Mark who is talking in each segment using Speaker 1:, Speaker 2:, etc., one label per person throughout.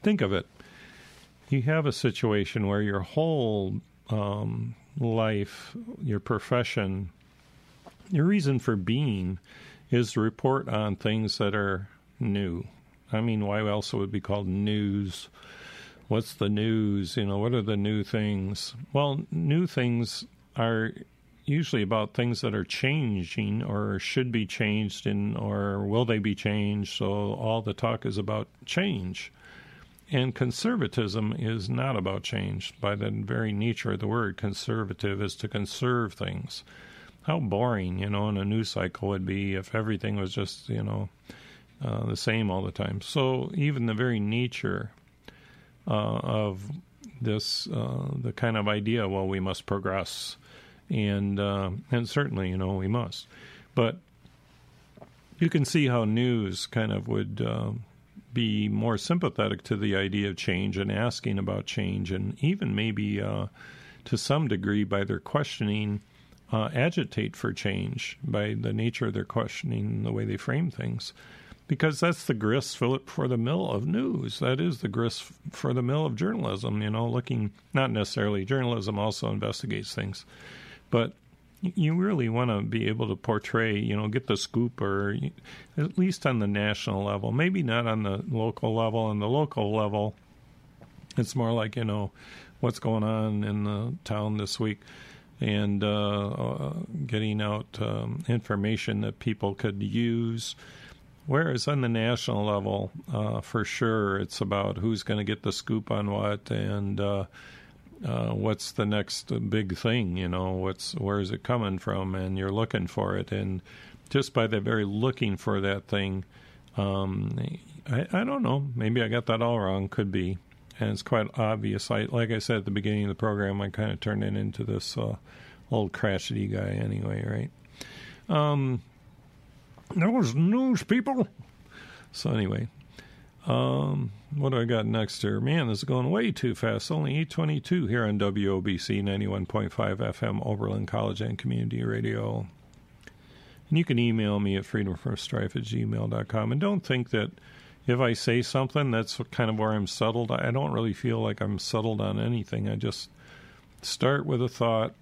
Speaker 1: think of it. You have a situation where your whole life, your profession, your reason for being is to report on things that are new. I mean, why else would it be called news? What's the news? What are the new things? Well, new things are usually about things that are changing or should be changed or will they be changed. So all the talk is about change. And conservatism is not about change. By the very nature of the word, conservative is to conserve things. How boring, in a news cycle would be if everything was just, the same all the time. So even the very nature of this, the kind of idea, well, we must progress, and certainly, we must. But you can see how news kind of would be more sympathetic to the idea of change and asking about change, and even maybe to some degree by their questioning, agitate for change by the nature of their questioning, the way they frame things. Because that's the grist for the mill of news. That is the grist for the mill of journalism, looking, not necessarily, journalism also investigates things. But you really want to be able to portray, get the scoop, or at least on the national level, maybe not on the local level. On the local level, it's more like, what's going on in the town this week, and getting out information that people could use. Whereas on the national level, for sure, it's about who's going to get the scoop on what, and what's the next big thing, where is it coming from, and you're looking for it. And just by the very looking for that thing, I don't know, maybe I got that all wrong, could be. And it's quite obvious. Like I said at the beginning of the program, I kind of turned it into this old crotchety guy anyway, right? Those news people. So anyway, what do I got next here? Man, this is going way too fast. Only 8:22 here on WOBC 91.5 FM, Oberlin College and Community Radio. And you can email me at freedomfromstrife@gmail.com. And don't think that if I say something, that's kind of where I'm settled. I don't really feel like I'm settled on anything. I just start with a thought,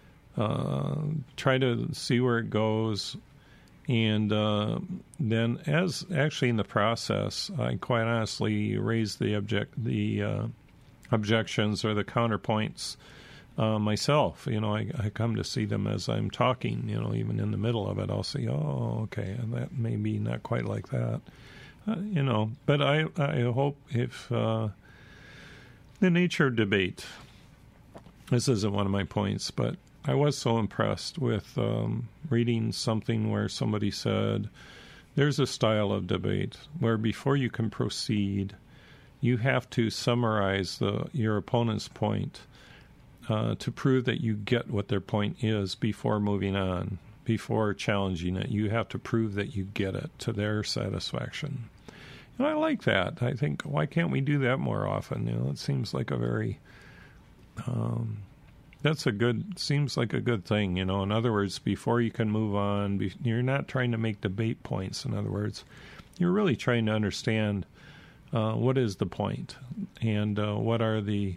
Speaker 1: try to see where it goes. And then, as actually in the process, I quite honestly raise the objections or the counterpoints myself. I come to see them as I'm talking. Even in the middle of it, I'll say, "Oh, okay, and that may be not quite like that." But I hope if the nature of debate. This isn't one of my points, but I was so impressed with reading something where somebody said, there's a style of debate where before you can proceed, you have to summarize your opponent's point to prove that you get what their point is before moving on, before challenging it. You have to prove that you get it to their satisfaction. And I like that. I think, why can't we do that more often? It seems like a very... seems like a good thing, In other words, before you can move on, you're not trying to make debate points. In other words, you're really trying to understand what is the point, and what are the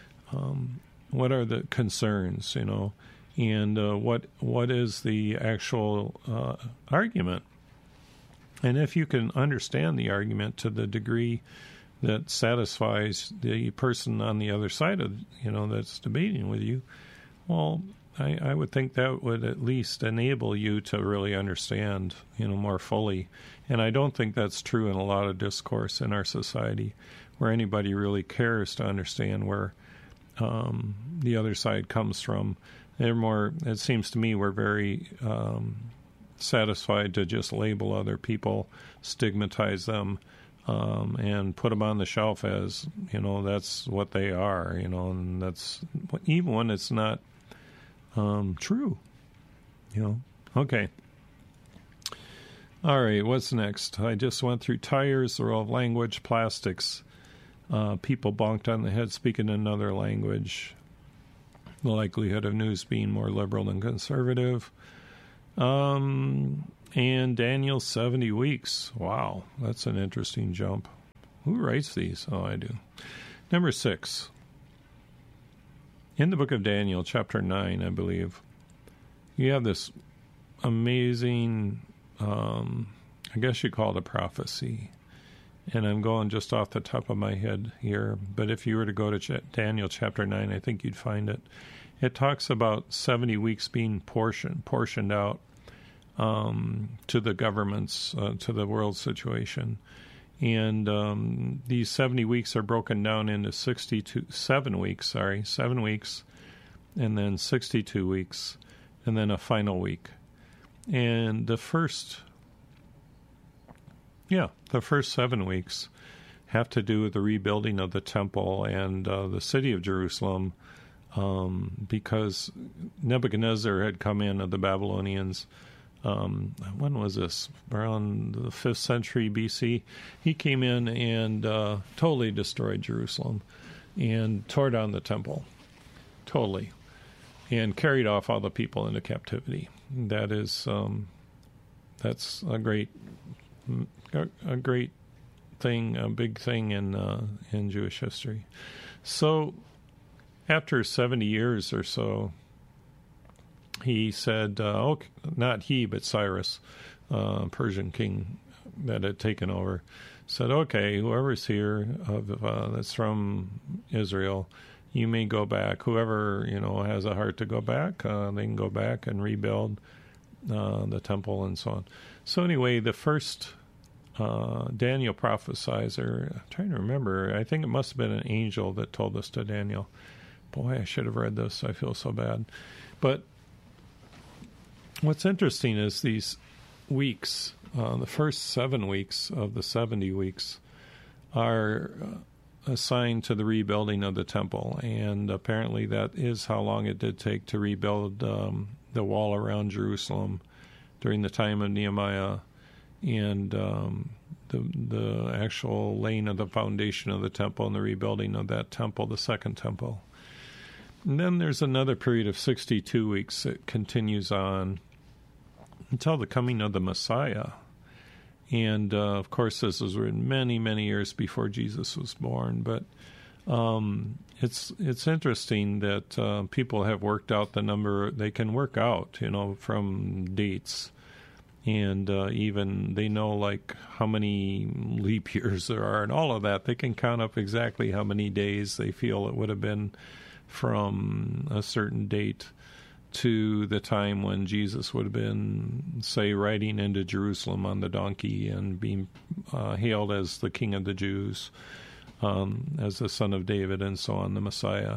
Speaker 1: concerns, and what is the actual argument. And if you can understand the argument to the degree that satisfies the person on the other side of, that's debating with you, well, I would think that would at least enable you to really understand, more fully. And I don't think that's true in a lot of discourse in our society, where anybody really cares to understand where the other side comes from. They're more, it seems to me, we're very satisfied to just label other people, stigmatize them, and put them on the shelf as, that's what they are, and that's, even when it's not true, Okay. All right, what's next? I just went through tires, the role of language, plastics, people bonked on the head speaking another language, the likelihood of news being more liberal than conservative, and Daniel's 70 weeks. Wow, that's an interesting jump. Who writes these? Oh, I do. Number 6. In the book of Daniel, chapter 9, I believe, you have this amazing, I guess you call it a prophecy. And I'm going just off the top of my head here. But if you were to go to Daniel chapter 9, I think you'd find it. It talks about 70 weeks being portioned out to the governments, to the world situation. And these 70 weeks are broken down into 7 weeks, and then 62 weeks, and then a final week. And the first 7 weeks have to do with the rebuilding of the temple and the city of Jerusalem, because Nebuchadnezzar had come in of the Babylonians. When was this? Around the 5th century BC. He came in and totally destroyed Jerusalem and tore down the temple. Totally. And carried off all the people into captivity. That's a great thing, a big thing in Jewish history. So after 70 years or so, he said, not he, but Cyrus, Persian king that had taken over, said, okay, whoever's here that's from Israel, you may go back. Whoever, has a heart to go back, they can go back and rebuild the temple and so on. So anyway, the first Daniel prophesies, or I'm trying to remember, I think it must have been an angel that told this to Daniel. Boy, I should have read this. I feel so bad. But what's interesting is these weeks, the first 7 weeks of the 70 weeks, are assigned to the rebuilding of the temple. And apparently that is how long it did take to rebuild the wall around Jerusalem during the time of Nehemiah, and the actual laying of the foundation of the temple and the rebuilding of that temple, the second temple. And then there's another period of 62 weeks that continues on until the coming of the Messiah. And, of course, this was written many, many years before Jesus was born. But it's interesting that people have worked out the number they can work out, from dates. And even they know, like, how many leap years there are and all of that. They can count up exactly how many days they feel it would have been from a certain date to the time when Jesus would have been, say, riding into Jerusalem on the donkey and being hailed as the King of the Jews, as the Son of David, and so on, the Messiah.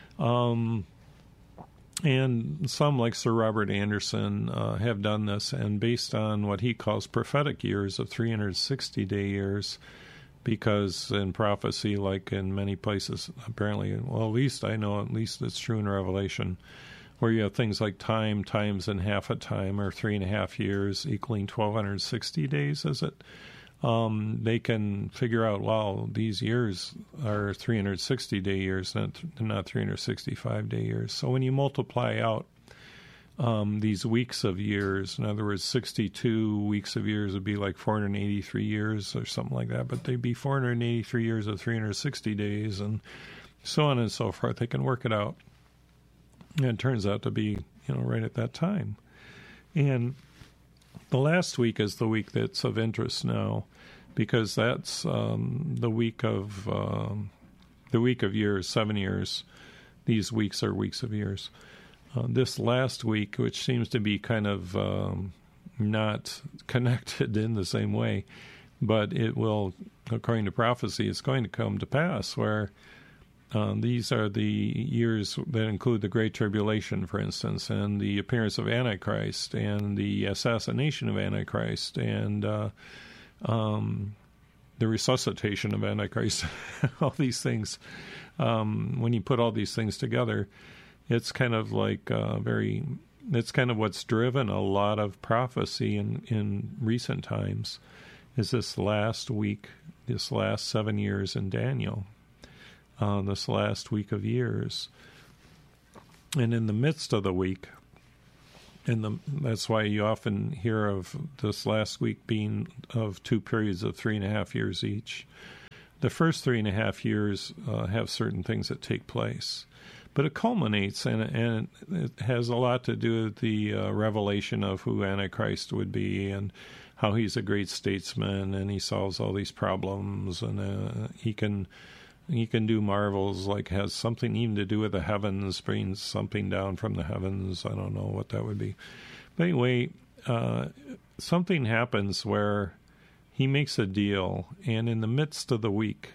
Speaker 1: And some, like Sir Robert Anderson, have done this, and based on what he calls prophetic years of 360-day years, because in prophecy, like in many places, apparently, well, at least I know, at least it's true in Revelation, where you have things like time times and half a time, or 3.5 years equaling 1,260 days, is it? They can figure out, wow, these years are 360-day years, not 365-day years. So when you multiply out these weeks of years, in other words, 62 weeks of years would be like 483 years or something like that, but they'd be 483 years of 360 days, and so on and so forth. They can work it out. And it turns out to be, right at that time. And the last week is the week that's of interest now, because that's the week of years, 7 years. These weeks are weeks of years. This last week, which seems to be kind of not connected in the same way, but it will, according to prophecy, it's going to come to pass where these are the years that include the Great Tribulation, for instance, and the appearance of Antichrist, and the assassination of Antichrist, and the resuscitation of Antichrist. All these things, when you put all these things together, it's kind of like it's kind of what's driven a lot of prophecy in recent times, is this last week, this last 7 years in Daniel. This last week of years. And in the midst of the week, that's why you often hear of this last week being of 2 periods of 3.5 years each. the first 3.5 years have certain things that take place. But it culminates, and it has a lot to do with the revelation of who Antichrist would be and how he's a great statesman and he solves all these problems, and he can do marvels, like has something even to do with the heavens, brings something down from the heavens. I don't know what that would be. But anyway, something happens where he makes a deal, and in the midst of the week,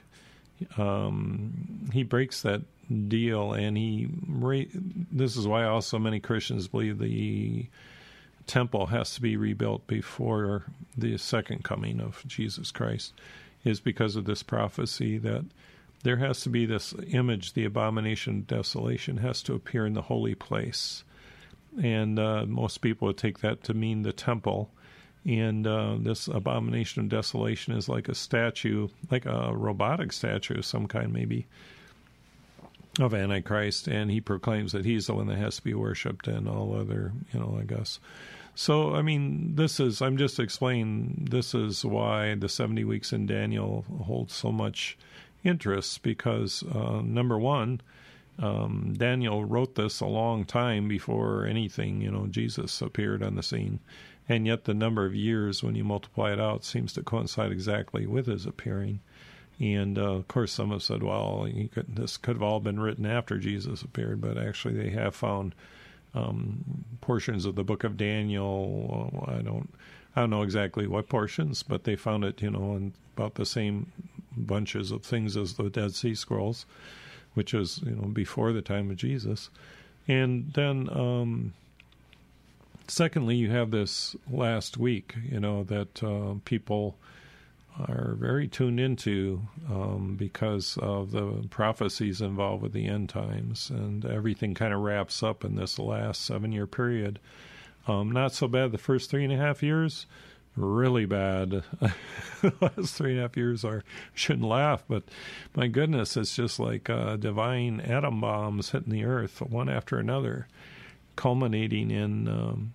Speaker 1: he breaks that deal, and this is why also many Christians believe the temple has to be rebuilt before the second coming of Jesus Christ, is because of this prophecy that there has to be this image, the abomination of desolation, has to appear in the holy place. And most people would take that to mean the temple. And this abomination of desolation is like a statue, like a robotic statue of some kind maybe, of Antichrist, and he proclaims that he's the one that has to be worshipped and all other, I guess. So, I mean, I'm just explaining, this is why the 70 weeks in Daniel holds so much interest, because, number one, Daniel wrote this a long time before anything, Jesus appeared on the scene. And yet the number of years, when you multiply it out, seems to coincide exactly with his appearing. And, of course, some have said, well, this could have all been written after Jesus appeared, but actually they have found portions of the book of Daniel. I don't know exactly what portions, but they found it, in about the same bunches of things as the Dead Sea Scrolls, which is, before the time of Jesus. And then, secondly, you have this last week, that people are very tuned into because of the prophecies involved with the end times, and everything kind of wraps up in this last 7-year period. Not so bad the first 3.5 years, really bad. The last 3.5 years shouldn't laugh, but my goodness, it's just like divine atom bombs hitting the earth one after another, culminating in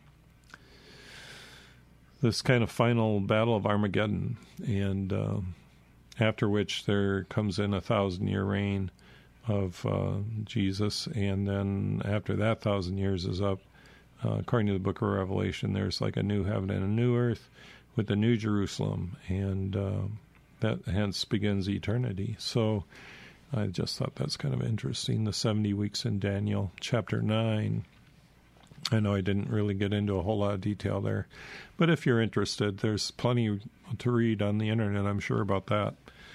Speaker 1: this kind of final battle of Armageddon, and after which there comes in 1,000-year reign of Jesus, and then after that 1,000 years is up, according to the book of Revelation, there's like a new heaven and a new earth with the new Jerusalem, and that hence begins eternity. So I just thought that's kind of interesting, the 70 weeks in Daniel, chapter 9. I know I didn't really get into a whole lot of detail there, but if you're interested, there's plenty to read on the internet, I'm sure, about that.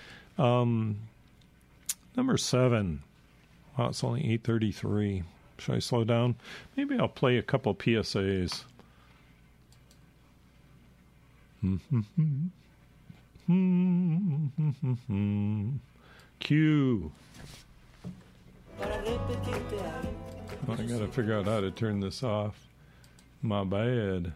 Speaker 1: Number 7. Wow, it's only 8:33. Should I slow down? Maybe I'll play a couple PSAs. Cue. I got to figure out how to turn this off. My bad.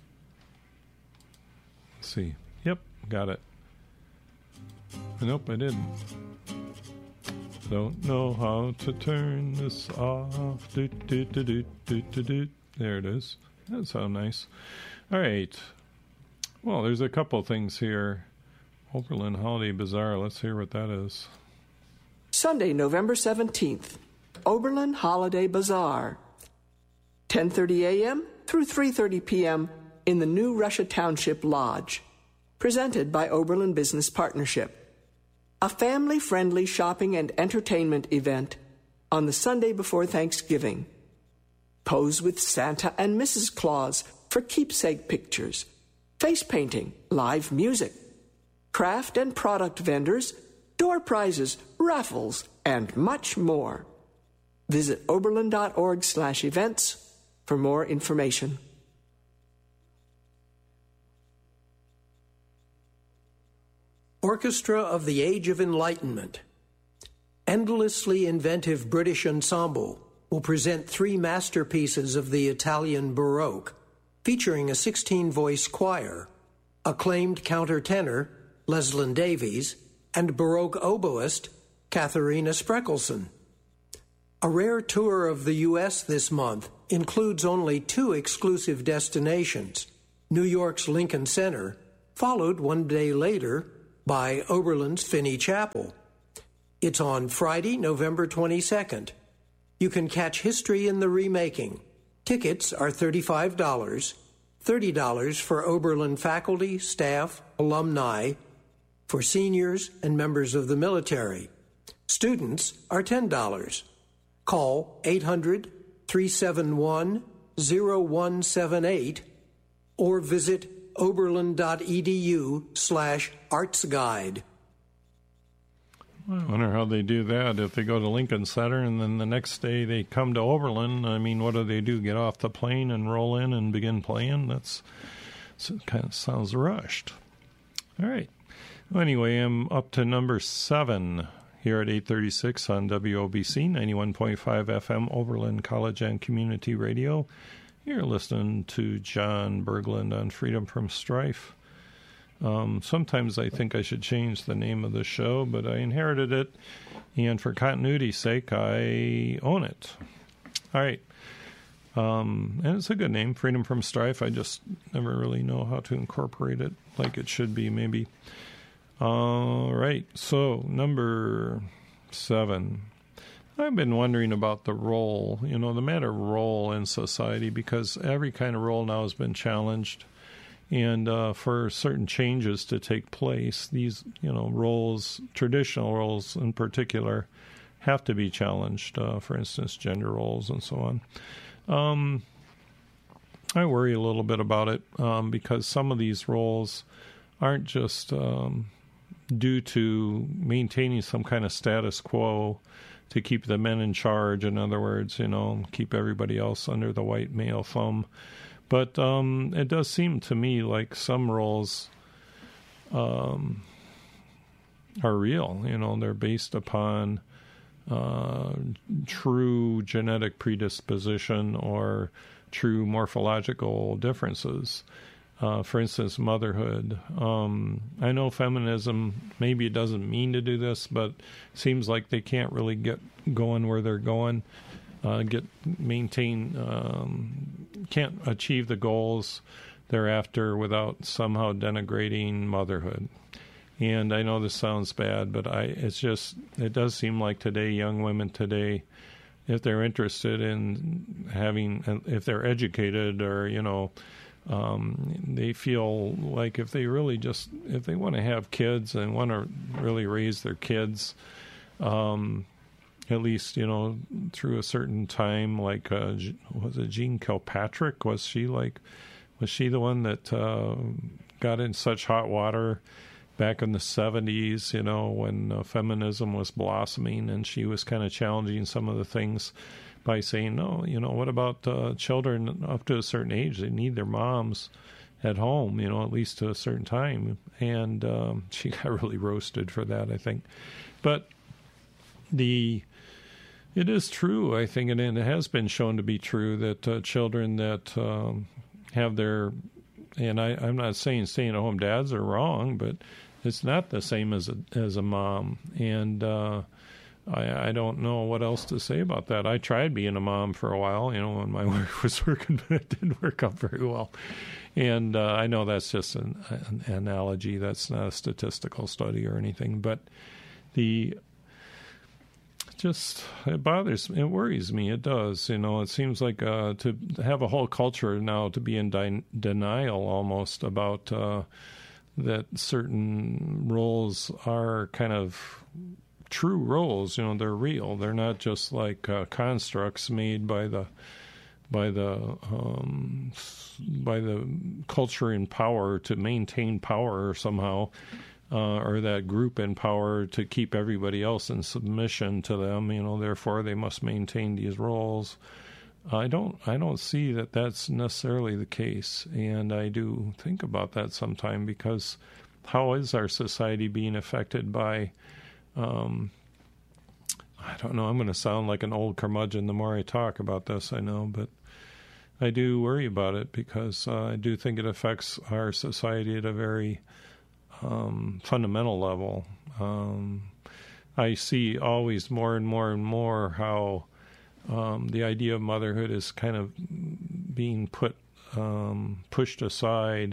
Speaker 1: Let's see. Yep, got it. Nope, I didn't. Don't know how to turn this off. Do, do, do, do, do, do, do. There it is. That sounds nice. All right. Well, there's a couple things here. Oberlin Holiday Bazaar. Let's hear what that is.
Speaker 2: Sunday, November 17th. Oberlin Holiday Bazaar, 10:30 a.m. through 3:30 p.m. in the New Russia Township Lodge, presented by Oberlin Business Partnership. A family-friendly shopping and entertainment event on the Sunday before Thanksgiving. Pose with Santa and Mrs. Claus for keepsake pictures, face painting, live music, craft and product vendors, door prizes, raffles, and much more. Visit oberlin.org/events for more information.
Speaker 3: Orchestra of the Age of Enlightenment. Endlessly inventive British ensemble will present 3 masterpieces of the Italian Baroque, featuring a 16-voice choir, acclaimed countertenor Leslyn Davies, and Baroque oboist Katharina Spreckelson. A rare tour of the U.S. this month includes only 2 exclusive destinations, New York's Lincoln Center, followed one day later by Oberlin's Finney Chapel. It's on Friday, November 22nd. You can catch History in the Remaking. Tickets are $35, $30 for Oberlin faculty, staff, alumni, for seniors and members of the military. Students are $10. Call 800-371-0178 or visit oberlin.edu/artsguide.
Speaker 1: I wonder how they do that. If they go to Lincoln Center and then the next day they come to Oberlin, I mean, what do they do? Get off the plane and roll in and begin playing? It kind of sounds rushed. All right. Well, anyway, I'm up to number 7 here at 836 on WOBC 91.5 FM Oberlin College and Community Radio. You're listening to John Berglund on Freedom from Strife. Sometimes I think I should change the name of the show, but I inherited it, and for continuity's sake, I own it. All right. And it's a good name, Freedom from Strife. I just never really know how to incorporate it like it should be, maybe. All right. So, number 7. I've been wondering about the role, the matter of role in society, because every kind of role now has been challenged. And for certain changes to take place, these, roles, traditional roles in particular, have to be challenged. For instance, gender roles and so on. I worry a little bit about it because some of these roles aren't just due to maintaining some kind of status quo to keep the men in charge. In other words, keep everybody else under the white male thumb. But it does seem to me like some roles are real. They're based upon true genetic predisposition or true morphological differences. For instance, motherhood. I know feminism, maybe it doesn't mean to do this, but it seems like they can't really get going where they're going. Can't achieve the goals thereafter without somehow denigrating motherhood. And I know this sounds bad, but it does seem like today, young women today, if they're interested in if they're educated or, they feel like if they want to have kids and want to really raise their kids, at least, through a certain time, like, was it Jean Kilpatrick? Was she the one that got in such hot water back in the 70s, when feminism was blossoming, and she was kind of challenging some of the things by saying, no, what about children up to a certain age? They need their moms at home, at least to a certain time. And she got really roasted for that, I think. But it is true, I think, and it has been shown to be true that children that have their, and I'm not saying staying-at-home dads are wrong, but it's not the same as a mom. And I don't know what else to say about that. I tried being a mom for a while, when my wife was working, but it didn't work out very well. And I know that's just an analogy. That's not a statistical study or anything, but it worries me. It does. It seems like to have a whole culture now to be in denial almost about that certain roles are kind of true roles. They're real. They're not just like constructs made by the culture in power to maintain power somehow. Or that group in power to keep everybody else in submission to them, therefore they must maintain these roles. I don't see that that's necessarily the case, and I do think about that sometime, because how is our society being affected by, I don't know, I'm going to sound like an old curmudgeon the more I talk about this, I know, but I do worry about it, because I do think it affects our society at a very fundamental level. I see always more and more and more how the idea of motherhood is kind of being pushed aside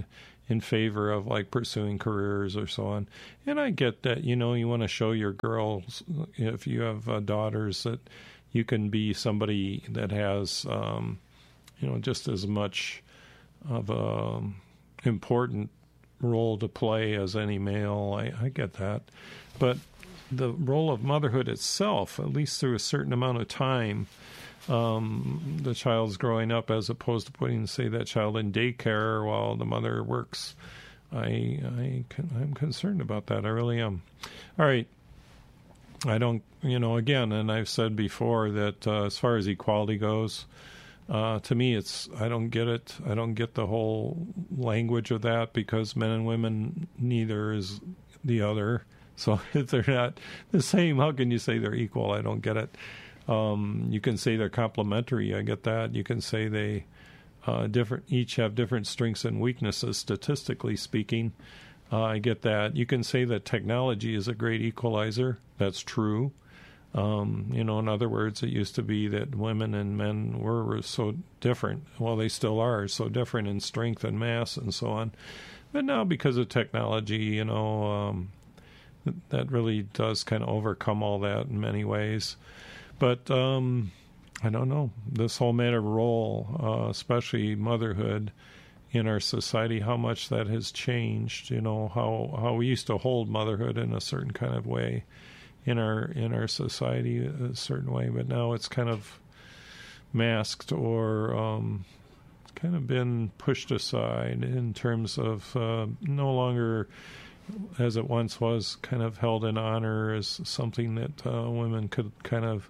Speaker 1: in favor of like pursuing careers or so on. And I get that, you know, you want to show your girls, if you have daughters, that you can be somebody that has, you know, just as much of a important role to play as any male. I get that. But the role of motherhood itself, at least through a certain amount of time, the child's growing up, as opposed to putting, say, that child in daycare while the mother works. I'm concerned about that. I really am. All right. I don't, you know, again, and I've said before that as far as equality goes, to me, I don't get it. I don't get the whole language of that, because men and women, neither is the other. So if they're not the same, how can you say they're equal? I don't get it. You can say they're complementary. I get that. You can say they each have different strengths and weaknesses, statistically speaking. I get that. You can say that technology is a great equalizer. That's true. You know, in other words, it used to be that women and men were so different. Well, they still are so different in strength and mass and so on. But now, because of technology, you know, that really does kind of overcome all that in many ways. But I don't know. This whole matter of role, especially motherhood in our society, how much that has changed. You know, how we used to hold motherhood in a certain kind of way in our society, a certain way, but now it's kind of masked or kind of been pushed aside in terms of no longer, as it once was, kind of held in honor as something that women could kind of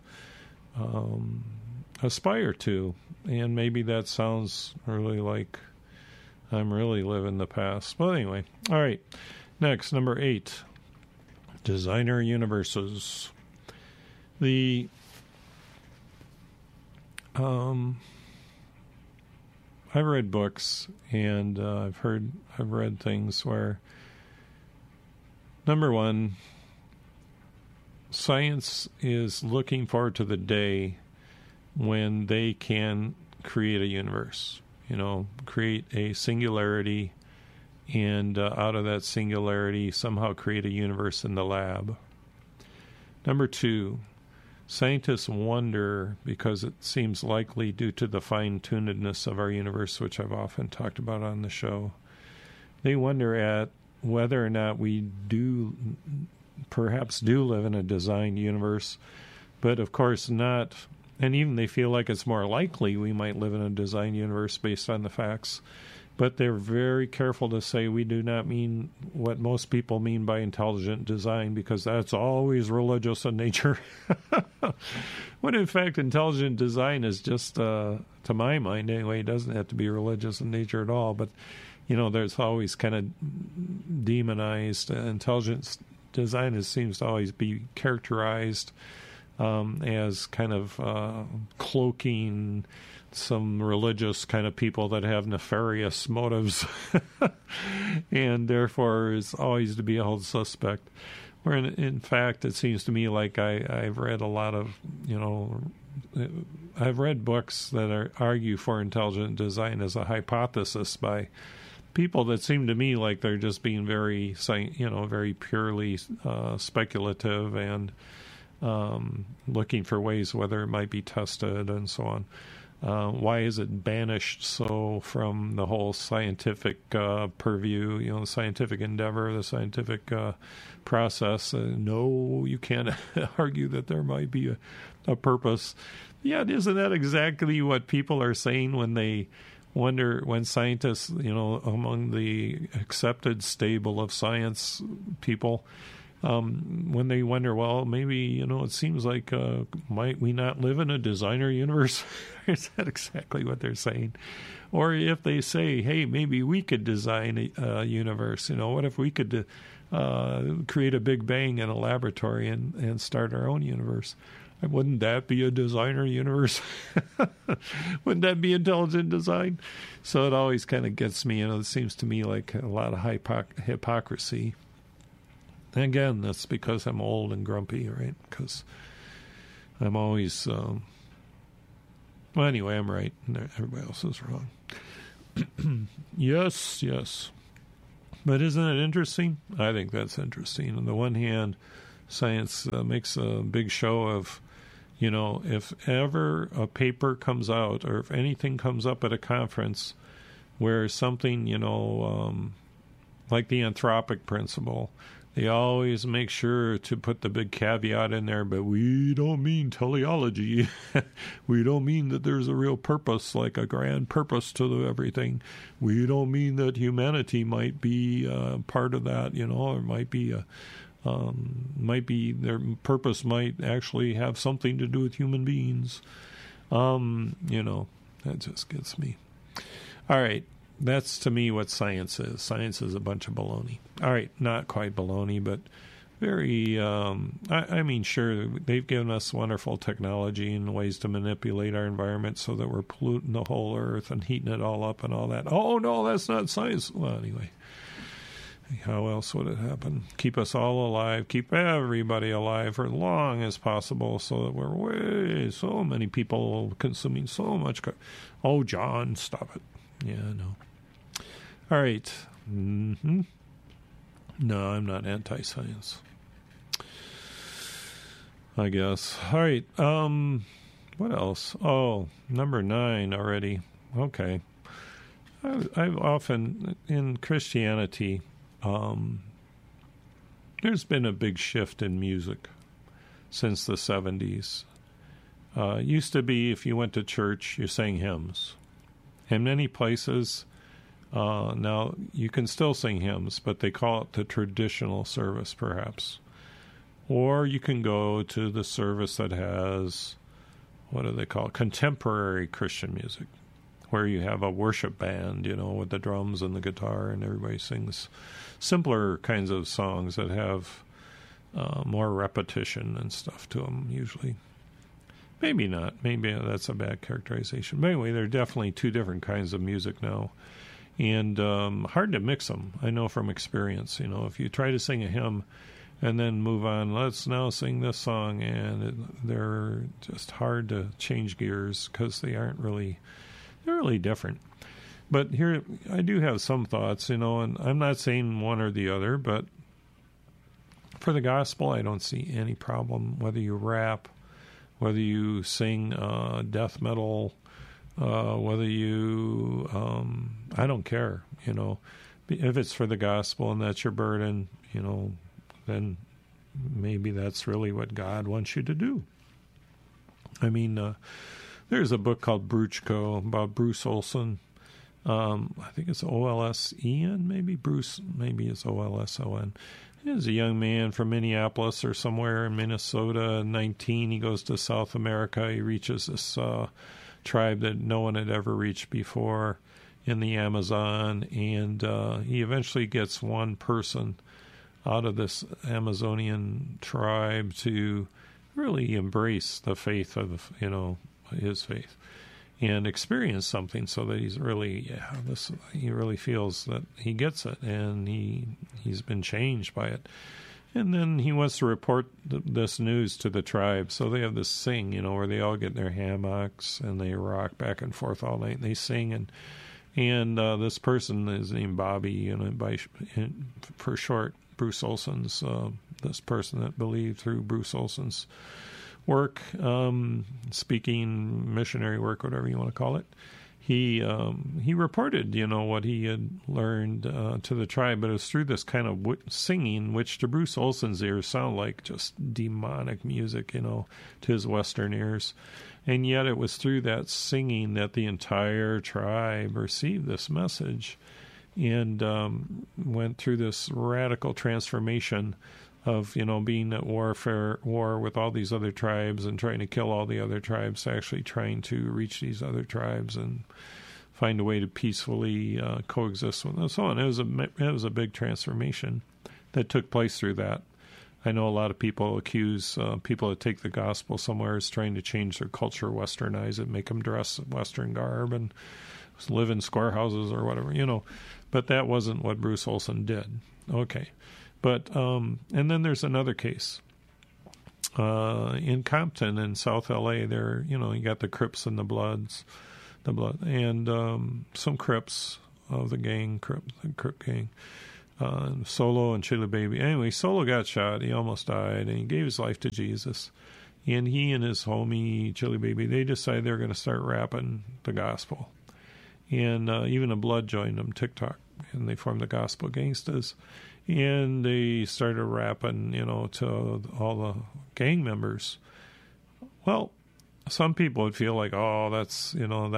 Speaker 1: aspire to. And maybe that sounds really like I'm really living the past. Well, anyway. All right. Next, number 8. Designer universes. I've read books, and I've read things where, number one, science is looking forward to the day when they can create a universe, you know, create a singularity, and out of that singularity somehow create a universe in the lab. Number 2, scientists wonder, because it seems likely due to the fine-tunedness of our universe, which I've often talked about on the show, they wonder at whether or not we perhaps do live in a designed universe, but of course not. And even they feel like it's more likely we might live in a designed universe based on the facts. But they're very careful to say we do not mean what most people mean by intelligent design, because that's always religious in nature. When in fact, intelligent design is just, to my mind anyway, it doesn't have to be religious in nature at all. But, you know, there's always kind of demonized. Intelligent design seems to always be characterized as kind of cloaking some religious kind of people that have nefarious motives and therefore is always to be held suspect. Where in fact, it seems to me like I've read a lot of, you know, I've read books that argue for intelligent design as a hypothesis by people that seem to me like they're just being very, you know, very purely speculative and looking for ways whether it might be tested and so on. Why is it banished so from the whole scientific purview, you know, the scientific endeavor, the scientific process? No, you can't argue that there might be a purpose. Yeah, isn't that exactly what people are saying when they wonder, when scientists, you know, among the accepted stable of science people, when they wonder, well, maybe, you know, it seems like might we not live in a designer universe? Is that exactly what they're saying? Or if they say, hey, maybe we could design a universe, you know, what if we could create a big bang in a laboratory and start our own universe? Wouldn't that be a designer universe? Wouldn't that be intelligent design? So it always kind of gets me, you know, it seems to me like a lot of hypocrisy. And again, that's because I'm old and grumpy, right? Because I'm always, well, anyway, I'm right, and everybody else is wrong. Yes. But isn't it interesting? I think that's interesting. On the one hand, science makes a big show of, if ever a paper comes out or if anything comes up at a conference where something, like the anthropic principle, they always make sure to put the big caveat in there, but we don't mean teleology. We don't mean that there's a real purpose, like a grand purpose to everything. We don't mean that humanity might be part of that, or might be their purpose might actually have something to do with human beings. That just gets me. All right. That's, to me, what science is. Science is a bunch of baloney. All right, not quite baloney, but very, sure, they've given us wonderful technology and ways to manipulate our environment so that we're polluting the whole earth and heating it all up and all that. Oh, no, that's not science. Well, anyway, how else would it happen? Keep us all alive, keep everybody alive for as long as possible so that we're so many people consuming so much. Oh, John, stop it. Yeah, I know. All right. Mm-hmm. No, I'm not anti-science, I guess. All right. What else? Oh, number 9 already. Okay. I've often, in Christianity, there's been a big shift in music since the 70s. It used to be if you went to church, you sang hymns. In many places, now you can still sing hymns, but they call it the traditional service, perhaps. Or you can go to the service that has, what do they call it, contemporary Christian music, where you have a worship band, with the drums and the guitar, and everybody sings simpler kinds of songs that have more repetition and stuff to them, usually. Maybe not. Maybe that's a bad characterization. But anyway, there are definitely 2 different kinds of music now. And hard to mix them, I know from experience. If you try to sing a hymn and then move on, let's now sing this song, and they're just hard to change gears because they're really different. But here, I do have some thoughts, and I'm not saying one or the other, but for the gospel, I don't see any problem whether you rap, whether you sing death metal, whether you, I don't care, if it's for the gospel and that's your burden, then maybe that's really what God wants you to do. I mean, there's a book called Bruchko about Bruce Olson. I think it's O-L-S-E-N, maybe. Bruce, maybe it's O-L-S-O-N. He's a young man from Minneapolis or somewhere in Minnesota. 19, he goes to South America. He reaches this tribe that no one had ever reached before in the Amazon, and he eventually gets one person out of this Amazonian tribe to really embrace the faith of, his faith and experience something so that he's really, he really feels that he gets it, and he's been changed by it. And then he wants to report this news to the tribe. So they have this thing, where they all get in their hammocks and they rock back and forth all night. And they sing, and this person is named Bobby, for short, Bruce Olson's, this person that believed through Bruce Olson's work, speaking, missionary work, whatever you want to call it. He reported, what he had learned to the tribe, but it was through this kind of singing, which to Bruce Olson's ears sounded like just demonic music, to his Western ears. And yet it was through that singing that the entire tribe received this message and went through this radical transformation of, being at war with all these other tribes and trying to kill all the other tribes, to actually trying to reach these other tribes and find a way to peacefully coexist with them, and so on. It was a big transformation that took place through that. I know a lot of people accuse people that take the gospel somewhere as trying to change their culture, westernize it, make them dress Western garb and live in square houses or whatever, But that wasn't what Bruce Olson did. Okay. But, and then there's another case. In Compton in South LA, there, you got the Crips and the Blood, and some Crips of the gang, the Crip gang, Solo and Chili Baby. Anyway, Solo got shot. He almost died, and he gave his life to Jesus. And he and his homie, Chili Baby, they decided they were going to start rapping the gospel. And even a Blood joined them, TikTok, and they formed the Gospel Gangstas. And they started rapping, to all the gang members. Well, some people would feel like, oh, that's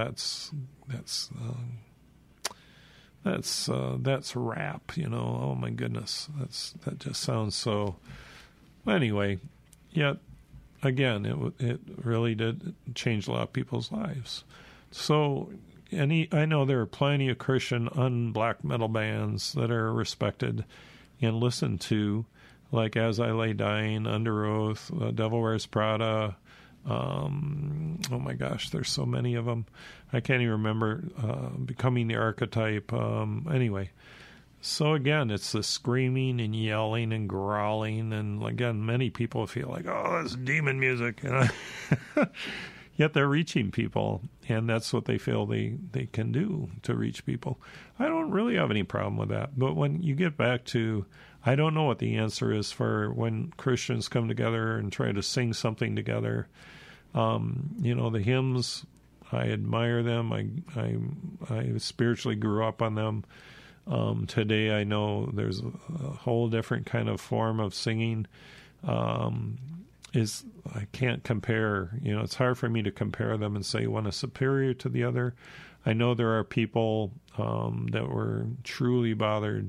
Speaker 1: rap, oh my goodness, that just sounds so. Anyway, yet again, it really did change a lot of people's lives. So, I know there are plenty of Christian black metal bands that are respected and listened to, like As I Lay Dying, Under Oath, Devil Wears Prada. Oh my gosh, there's so many of them. I can't even remember. Becoming the Archetype. Anyway, so again, it's the screaming and yelling and growling, and again, many people feel like, oh, that's demon music. Yet they're reaching people, and that's what they feel they can do to reach people. I don't really have any problem with that. But when you get back to, I don't know what the answer is for when Christians come together and try to sing something together. The hymns, I admire them. I spiritually grew up on them. Today I know there's a whole different kind of form of singing. I can't compare, it's hard for me to compare them and say one is superior to the other. I know there are people that were truly bothered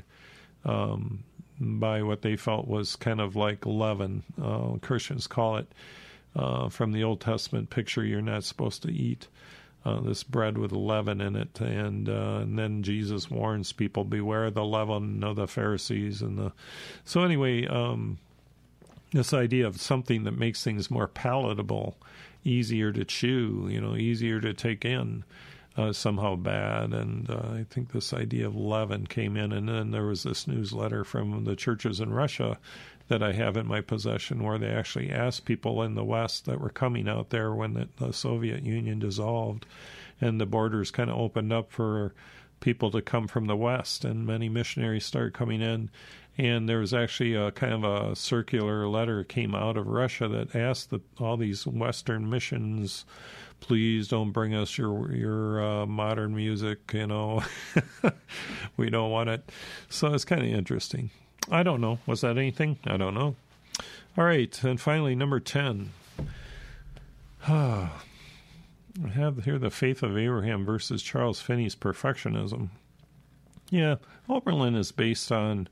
Speaker 1: by what they felt was kind of like leaven. Christians call it, from the Old Testament picture, you're not supposed to eat this bread with leaven in it. And then Jesus warns people, beware the leaven of the Pharisees. So anyway, this idea of something that makes things more palatable, easier to chew, easier to take in, somehow bad. And I think this idea of leaven came in. And then there was this newsletter from the churches in Russia that I have in my possession where they actually asked people in the West that were coming out there when the Soviet Union dissolved and the borders kind of opened up for people to come from the West, and many missionaries started coming in. And there was actually a kind of a circular letter came out of Russia that asked all these Western missions, please don't bring us your modern music, we don't want it. So it's kind of interesting. I don't know. Was that anything? I don't know. All right, and finally, number 10. I have here the faith of Abraham versus Charles Finney's perfectionism. Yeah, Oberlin is based on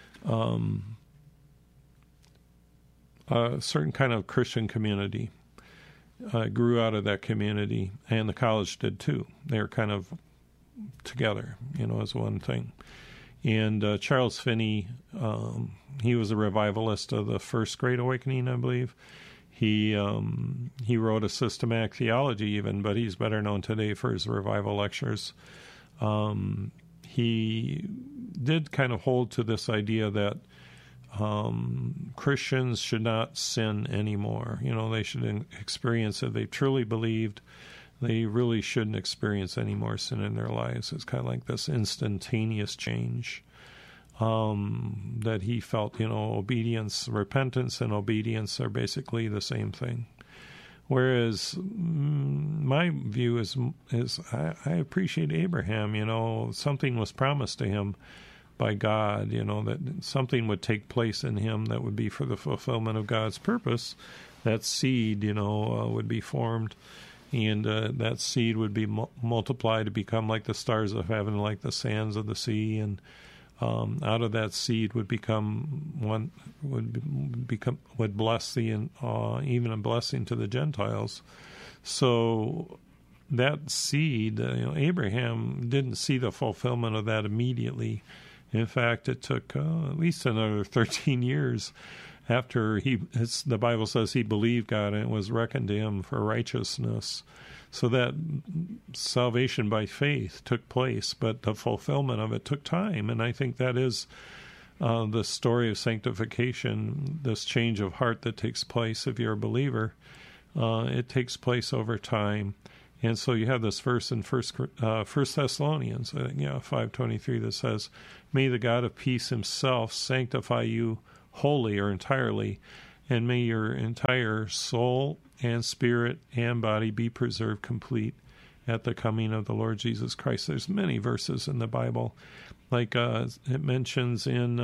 Speaker 1: a certain kind of Christian community. Grew out of that community, and the college did too. They were kind of together, as one thing. And Charles Finney, he was a revivalist of the First Great Awakening, I believe. He wrote a systematic theology even, but he's better known today for his revival lectures. He did kind of hold to this idea that Christians should not sin anymore. They should experience it. They truly believed they really shouldn't experience any more sin in their lives. It's kind of like this instantaneous change that he felt, obedience, repentance and obedience are basically the same thing. Whereas my view is I appreciate Abraham, something was promised to him by God, that something would take place in him that would be for the fulfillment of God's purpose. That seed, would be formed, and that seed would be multiplied to become like the stars of heaven, like the sands of the sea, and out of that seed would become one, would bless even a blessing to the Gentiles. So that seed, Abraham didn't see the fulfillment of that immediately. In fact, it took at least another 13 years after the Bible says he believed God and it was reckoned to him for righteousness. So that salvation by faith took place, but the fulfillment of it took time. And I think that is the story of sanctification, this change of heart that takes place if you're a believer. It takes place over time. And so you have this verse in First Thessalonians, I think, 5:23, that says, "May the God of peace himself sanctify you wholly or entirely, and may your entire soul and spirit and body be preserved complete at the coming of the Lord Jesus Christ." There's many verses in the Bible. Like it mentions in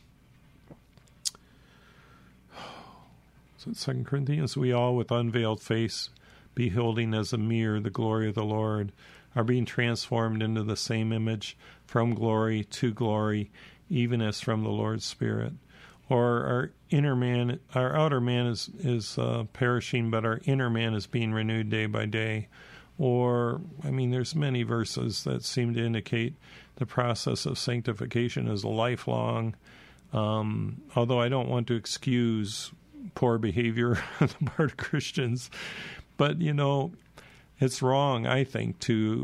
Speaker 1: 2 Corinthians, "We all with unveiled face, beholding as a mirror the glory of the Lord, are being transformed into the same image from glory to glory, even as from the Lord's Spirit." Or our outer man is perishing, but our inner man is being renewed day by day. Or, there's many verses that seem to indicate the process of sanctification is lifelong. Although I don't want to excuse poor behavior on the part of Christians, but, it's wrong, I think,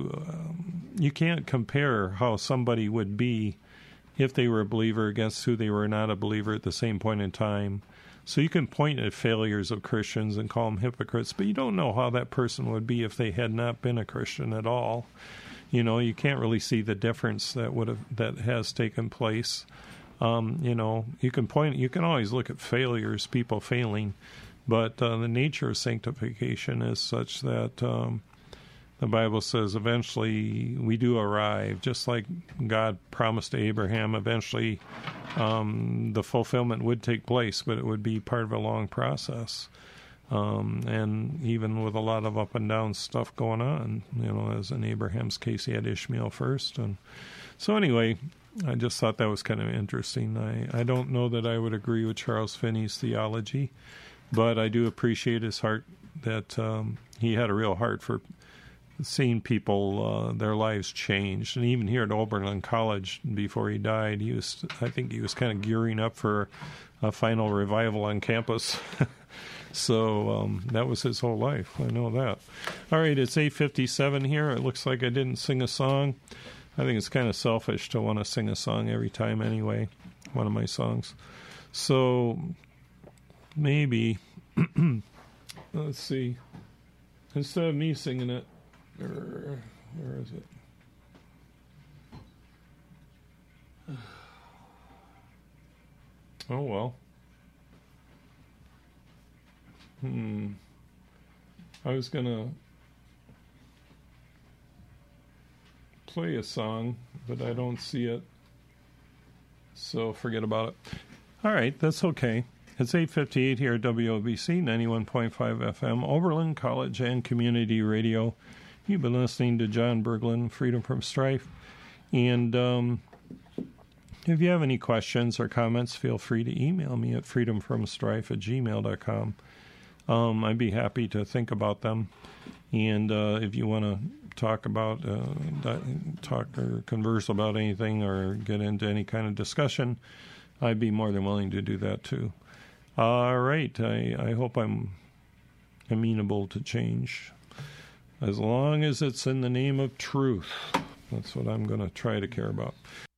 Speaker 1: you can't compare how somebody would be if they were a believer against who they were not a believer at the same point in time. So you can point at failures of Christians and call them hypocrites, but you don't know how that person would be if they had not been a Christian at all. You can't really see the difference that has taken place. You can always look at failures, people failing, but the nature of sanctification is such that the Bible says eventually we do arrive, just like God promised to Abraham. Eventually the fulfillment would take place, but it would be part of a long process. And even with a lot of up and down stuff going on, as in Abraham's case, he had Ishmael first. And so anyway, I just thought that was kind of interesting. I don't know that I would agree with Charles Finney's theology, but I do appreciate his heart, that he had a real heart for seeing people, their lives changed. And even here at Oberlin College, before he died, I think he was kind of gearing up for a final revival on campus. So that was his whole life. I know that. All right, it's 8:57 here. It looks like I didn't sing a song. I think it's kind of selfish to want to sing a song every time anyway, one of my songs. So maybe, let's see, instead of me singing it, where is it? Oh, well. I was going to play a song, but I don't see it, so forget about it. All right, that's okay. It's 8:58 here at WOBC 91.5 FM, Oberlin College and Community Radio. You've been listening to John Berglund, Freedom from Strife. And if you have any questions or comments, feel free to email me at freedomfromstrife@gmail.com. I'd be happy to think about them. And if you want to talk or converse about anything or get into any kind of discussion, I'd be more than willing to do that too. All right. I hope I'm amenable to change, as long as it's in the name of truth. That's what I'm going to try to care about.